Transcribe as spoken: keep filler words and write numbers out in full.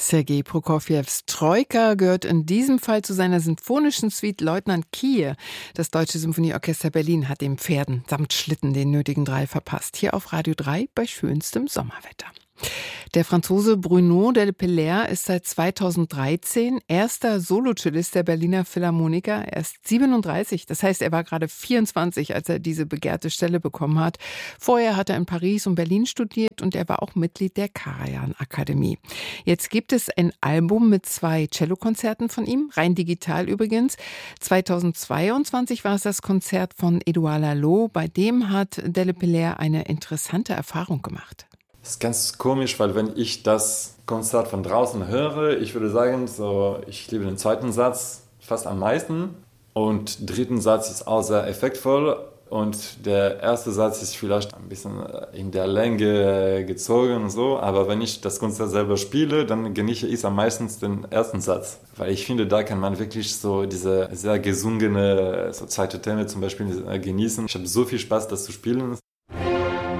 Sergei Prokofjews Troika gehört in diesem Fall zu seiner sinfonischen Suite Leutnant Kier. Das Deutsche Symphonieorchester Berlin hat dem Pferden samt Schlitten den nötigen Drall verpasst. Hier auf Radio drei bei schönstem Sommerwetter. Der Franzose Bruno Delpelaere ist seit zweitausenddreizehn erster Solocellist der Berliner Philharmoniker. Er ist siebenunddreißig, das heißt, er war gerade vierundzwanzig, als er diese begehrte Stelle bekommen hat. Vorher hat er in Paris und Berlin studiert und er war auch Mitglied der Karajan-Akademie. Jetzt gibt es ein Album mit zwei Cellokonzerten von ihm, rein digital übrigens. zweitausendzweiundzwanzig war es das Konzert von Edouard Lalo. Bei dem hat Delpelaere eine interessante Erfahrung gemacht. Das ist ganz komisch, weil wenn ich das Konzert von draußen höre, ich würde sagen, so, ich liebe den zweiten Satz fast am meisten und der dritte Satz ist auch sehr effektvoll und der erste Satz ist vielleicht ein bisschen in der Länge gezogen und so, aber wenn ich das Konzert selber spiele, dann genieße ich am meisten den ersten Satz, weil ich finde, da kann man wirklich so diese sehr gesungene so zweite Themen zum Beispiel genießen. Ich habe so viel Spaß, das zu spielen.